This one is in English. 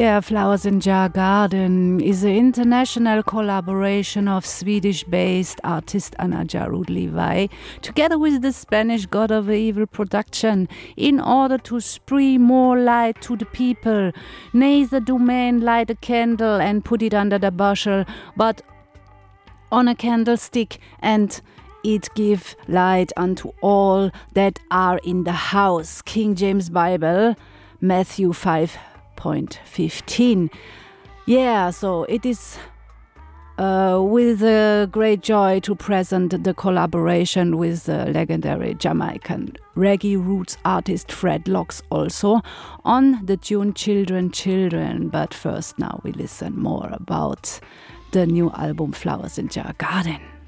Yeah, Flowers in Jar Garden is an international collaboration of Swedish-based artist Anna Jarud Levi together with the Spanish God of Evil production in order to spread more light to the people. Neither do men light a candle and put it under the bushel, but on a candlestick, and it give light unto all that are in the house. King James Bible, Matthew 5:15. Yeah, so it is with great joy to present the collaboration with the legendary Jamaican reggae roots artist Fred Locks also on the tune Children, Children. But first now we listen more about the new album Flowers in Jar Garden.